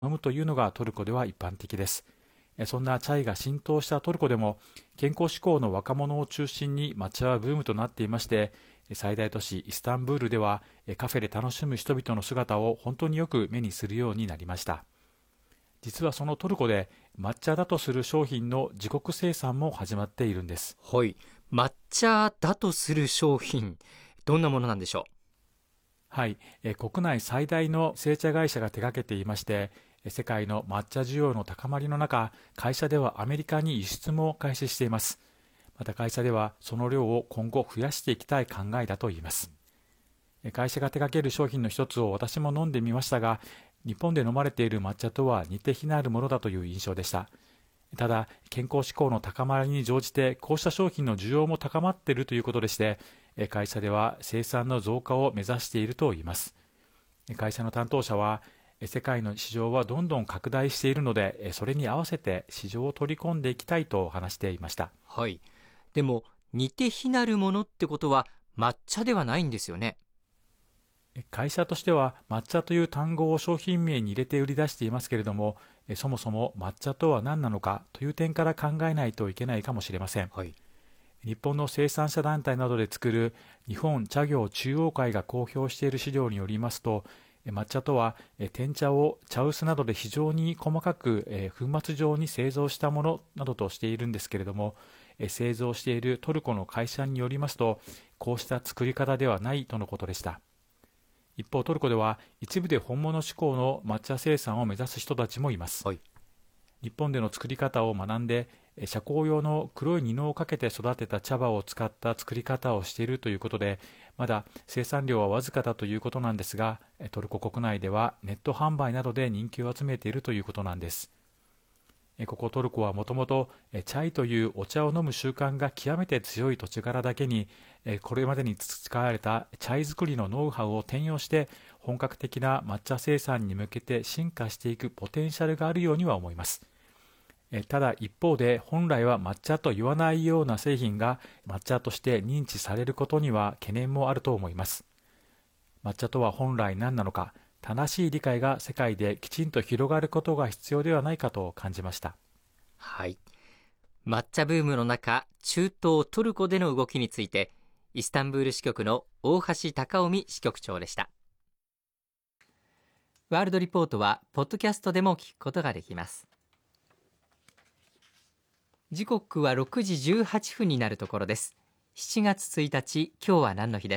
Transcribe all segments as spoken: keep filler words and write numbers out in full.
飲むというのがトルコでは一般的です。そんなチャイが浸透したトルコでも、健康志向の若者を中心に抹茶はブームとなっていまして、最大都市イスタンブールではカフェで楽しむ人々の姿を本当によく目にするようになりました。実はそのトルコで抹茶だとする商品の自国生産も始まっているんです。 はい、抹茶だとする商品、どんなものなんでしょう。 はい、え国内最大の製茶会社が手掛けていまして、世界の抹茶需要の高まりの中、会社ではアメリカに輸出も開始しています。また会社ではその量を今後増やしていきたい考えだといいます。会社が手掛ける商品の一つを私も飲んでみましたが、日本で飲まれている抹茶とは似て非なるものだという印象でした。ただ、健康志向の高まりに乗じてこうした商品の需要も高まっているということでして、会社では生産の増加を目指しているといいます。会社の担当者は、世界の市場はどんどん拡大しているので、それに合わせて市場を取り込んでいきたいと話していました。 はい、でも似て非なるものってことは抹茶ではないんですよね。 会社としては抹茶という単語を商品名に入れて売り出していますけれども、そもそも抹茶とは何なのかという点から考えないといけないかもしれません。 はい、 日本の生産者団体などで作る日本茶業中央会が公表している資料によりますと、抹茶とは天茶を茶臼などで非常に細かく粉末状に製造したものなどとしているんですけれども、製造しているトルコの会社によりますと、こうした作り方ではないとのことでした。一方、トルコでは一部で本物志向の抹茶生産を目指す人たちもいます。 はい、 日本での作り方を学んで、遮光用の黒い布をかけて育てた茶葉を使った作り方をしているということで、まだ生産量はわずかだということなんですが、トルコ国内ではネット販売などで人気を集めているということなんです。ここトルコはもともとチャイというお茶を飲む習慣が極めて強い土地柄だけに、これまでに培われたチャイ作りのノウハウを転用して本格的な抹茶生産に向けて進化していくポテンシャルがあるようには思います。ただ一方で、本来は抹茶と言わないような製品が抹茶として認知されることには懸念もあると思います。抹茶とは本来何なのか、正しい理解が世界できちんと広がることが必要ではないかと感じました。 はい、抹茶ブームの中、中東トルコでの動きについて、イスタンブール支局の大橋貴臣支局長でした。ワールドリポートはポッドキャストでも聞くことができます。時刻はろくじじゅうはっぷんになるところです。しちがつついたち、今日は何の日です。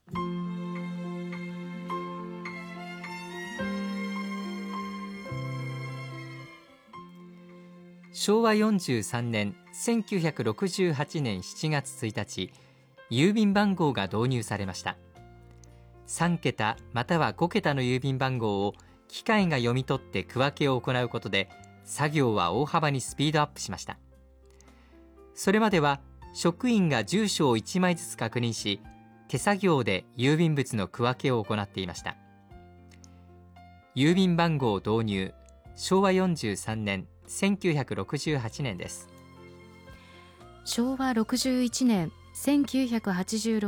しょうわよんじゅうさんねんせんきゅうひゃくろくじゅうはちねんしちがつついたち、郵便番号が導入されました。さんけたまたはごけたの郵便番号を機械が読み取って区分けを行うことで、作業は大幅にスピードアップしました。それまでは職員が住所をいちまいずつ確認し、手作業で郵便物の区分けを行っていました。郵便番号導入、しょうわよんじゅうさんねんせんきゅうひゃくろくじゅうはちねんです。 しょうわろくじゅういちねんせんきゅうひゃくはちじゅうろく